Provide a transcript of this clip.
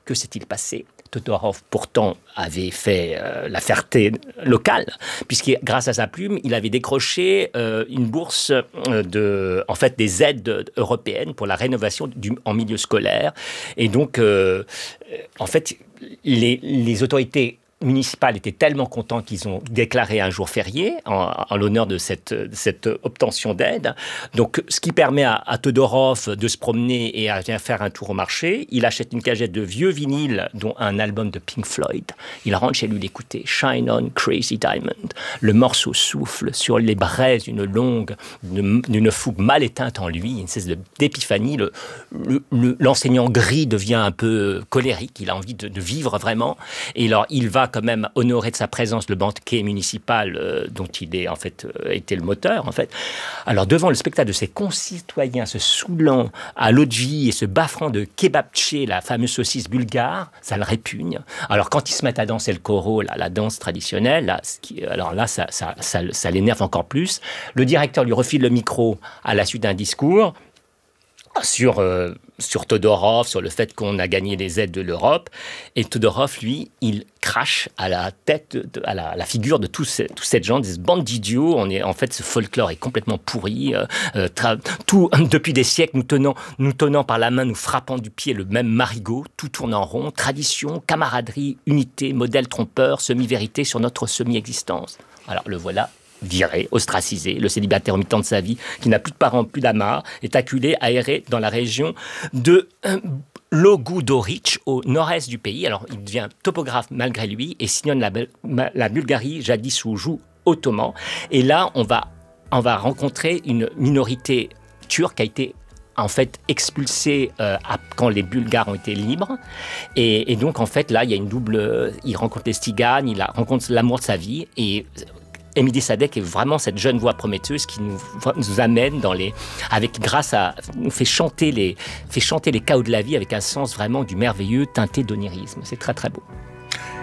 Que s'est-il passé ? Todorov, pourtant, avait fait la fierté locale, puisque grâce à sa plume, il avait décroché une bourse des aides européennes pour la rénovation en milieu scolaire. Et donc, en fait, les autorités municipales étaient tellement contents qu'ils ont déclaré un jour férié en l'honneur de cette obtention d'aide. Donc, ce qui permet à Todorov de se promener et à faire un tour au marché. Il achète une cagette de vieux vinyles, dont un album de Pink Floyd. Il rentre chez lui l'écouter. Shine on, Crazy Diamond. Le morceau souffle sur les braises d'une fougue mal éteinte en lui, une espèce d'épiphanie. L'enseignant gris devient un peu colérique. Il a envie de vivre vraiment. Et alors, il va quand même honorer de sa présence le banquet municipal dont il est en fait était le moteur en fait. Alors devant le spectacle de ses concitoyens se saoulant à l'eau de vie et se baffrant de kebabché, la fameuse saucisse bulgare, ça le répugne. Alors quand ils se mettent à danser le choro, la danse traditionnelle, ça l'énerve encore plus. Le directeur lui refile le micro à la suite d'un discours sur Todorov, sur le fait qu'on a gagné les aides de l'Europe. Et Todorov, lui, il crache à la tête, à la figure de tous ces gens, des bandes d'idiots. En fait, ce folklore est complètement pourri. Depuis des siècles, nous tenant par la main, nous frappant du pied le même marigot, tout tourne en rond. Tradition, camaraderie, unité, modèle trompeur, semi-vérité sur notre semi-existence. Alors, le voilà viré, ostracisé, le célibataire au mi-temps de sa vie, qui n'a plus de parents, plus d'amarres, est acculé, aéré dans la région de Logudoric, au nord-est du pays. Alors, il devient topographe malgré lui et sillonne la Bulgarie, jadis sous joug ottoman. Et là, on va rencontrer une minorité turque qui a été en fait expulsée quand les Bulgares ont été libres. Et donc, en fait, là, il y a une double... Il rencontre les Tsiganes, il rencontre l'amour de sa vie et... Émilie Sadek est vraiment cette jeune voix prometteuse qui nous amène nous fait chanter les chaos de la vie avec un sens vraiment du merveilleux teinté d'onirisme. C'est très très beau.